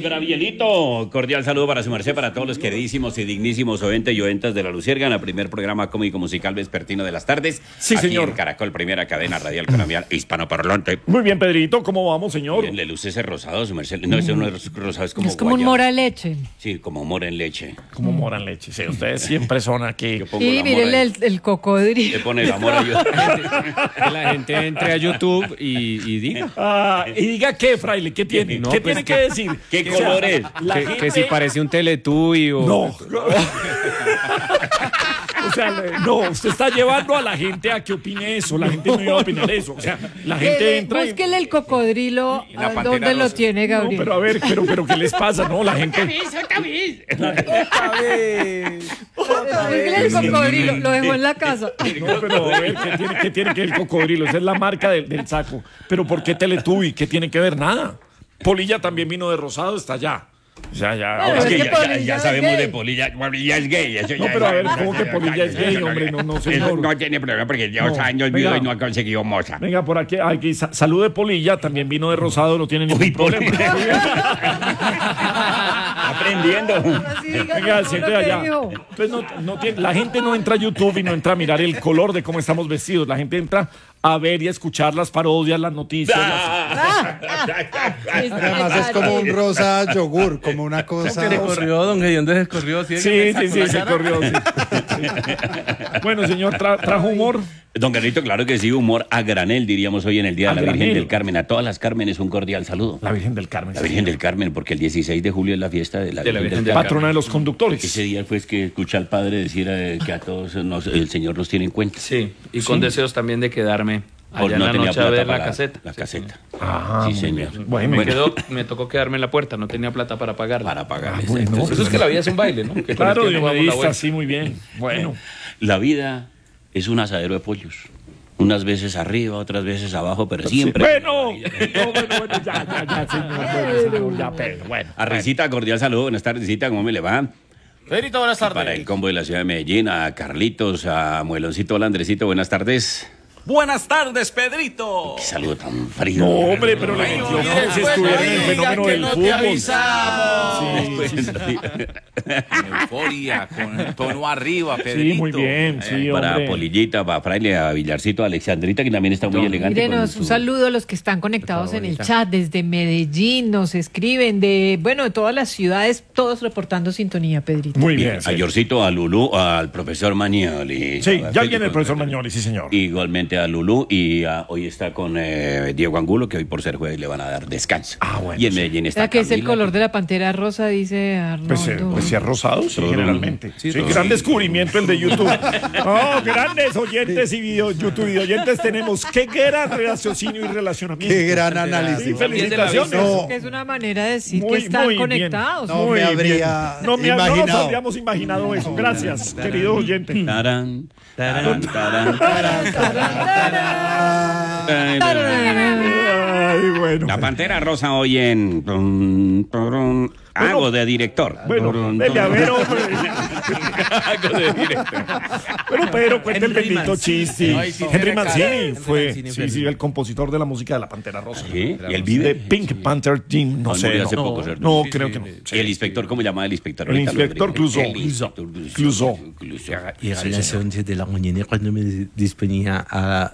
Gabrielito, cordial saludo para su merced, para todos los queridísimos y dignísimos oyentes y oyentas de La Luciérnaga, el primer programa cómico musical vespertino de las tardes. Sí, aquí señor. en Caracol, primera cadena radial colombiana hispanoparlante. Muy bien, Pedrito, ¿cómo vamos, señor? Bien, le luce ese rosado, su merced. No, ese no es rosado, es como Es como un guayaba. mora de leche. Sí, como mora en leche. Como moran leche, sí, ustedes siempre son aquí. Yo pongo Y la mírenle mora el Le cocodrilo. pone la mora yo. Que la gente entre a YouTube y diga Ah, y diga qué, fraile, ¿qué tiene? No, ¿Qué pues, tiene que decir? ¿Qué O sea, color es? la que gente- si parece un Teletubby o... No. O sea, no, usted está llevando a la gente a que opine eso. La gente no iba a opinar eso. O sea, la gente entra y... Búsquele el cocodrilo. La ¿A pantera ¿Dónde lo rosa. tiene, No, Gabriel? pero a ver, pero ¿qué les pasa? No, la gente... Búsquele el cocodrilo. Lo dejó en la casa. No, pero a ver, ¿qué tiene que ver el cocodrilo? Esa es la marca del saco. Pero ¿por qué Teletubby? ¿Qué tiene que ver? Nada. Polilla también vino de rosado, está allá. O sea, ya... Pero ahora Es es que que ya Polilla es sabemos gay. de Polilla. Polilla es gay. Eso No, ya pero a es- ver, ¿cómo que Polilla es gay, hombre? No, señor. Eso no tiene problema porque lleva No. 8 años Venga. vivo y no ha conseguido moza. Venga, por aquí salud de Polilla, también vino de rosado, no tiene ningún Uy, problema. Aprendiendo. Así, diga, Venga, no, siente lo que allá. dijo. Entonces, la gente no entra a YouTube y no entra a mirar el color de cómo estamos vestidos. La gente entra a ver y a escuchar las parodias, las noticias. Además es como un rosa yogur, como una cosa. Se corrió, don Gediondo se corrió. Sí, se corrió. Sí. Bueno, señor, trajo humor. Don Carlito, claro que sí, humor a granel, diríamos hoy en el Día de A la Virgen granel. del Carmen. A todas las Cármenes un cordial saludo. La Virgen del Carmen. La Virgen del Carmen, porque el 16 de julio es la fiesta de la Virgen del Patrona de Carmen. los conductores. Ese día fue que escuché al padre decir que a todos el Señor nos tiene en cuenta. Sí, y con deseos también de quedarme allá en la tenía noche a ver para la caseta. La Sí, caseta. Ah, Sí, muy señor. bien. Bueno, Me tocó quedarme en la puerta, no tenía plata para pagarla. Para pagarles. bueno. Eso es que la vida es un baile, ¿no? Que con claro, el tiempo vamos la Dionedista, vuelta. sí, muy bien. Bueno. La vida es un asadero de pollos. Unas veces arriba, otras veces abajo, pero siempre. Bueno, ya, señor, ya, Pedro, bueno. A Risita, cordial saludo. Buenas tardes, Risita, ¿cómo me le va? Pedrito, buenas tardes. Para el combo de la ciudad de Medellín, a Carlitos, a Mueloncito, hola Andresito, buenas tardes. Buenas tardes, Pedrito. Qué saludo tan frío. No, hombre, pero le metió como si estuviera en el fenómeno del fútbol. avisamos. Sí, Con euforia, con el tono arriba, Pedrito. Sí, muy bien, sí, para hombre. Polillita, para Fraile, a Villarcito, a Alexandrita, que también está muy elegante. Mírenos, con un su- saludo a los que están conectados en el chat desde Medellín, nos escriben de todas las ciudades, todos reportando sintonía, Pedrito. Muy Bien, bien. a Yorcito, a Lulú, al profesor Mañoli. Sí, A ya Félix viene el profesor González. Mañoli, sí, señor. Igualmente a Lulú y hoy está con Diego Angulo, que hoy por ser jueves le van a dar descanso. Ah, bueno, Y en sí. Medellín O está sea, que es el Camila, color de la pantera rosa, dice Arnoldo. Pues si es rosado, sí, generalmente. Sí, todo. gran descubrimiento el de YouTube. Oh, grandes oyentes y YouTube oyentes tenemos. Qué gran raciocinio y relacionamiento. Qué gran Sí, análisis. felicitaciones. No, Que es una manera de decir Muy, que están muy bien. conectados. No Muy me habría bien. No nos imaginado. habríamos imaginado eso. Gracias, querido oyente. Tarán, tarán, tarán, Ay, bueno. La Pantera Rosa hoy en... Hago de director. Bueno, dele a ver, hombre. Hago de director. Bueno, Pedro, cuenta el Henry bendito Mancini. chiste. Ay, sí, Henry tiene Mancini cara. fue, Henry sí, Mancini, el compositor de la música de la Pantera Rosa. ¿Sí? ¿Y él De vive? Pink Panther Team, no No, sé. murió No, hace poco, ¿cierto? no, Sí, creo que no. ¿Y el inspector cómo llamaba el inspector? El Ahorita lo inspector averiguo. Clouseau. El inspector Clouseau. Clouseau. Y a las 11 de la mañana cuando me disponía a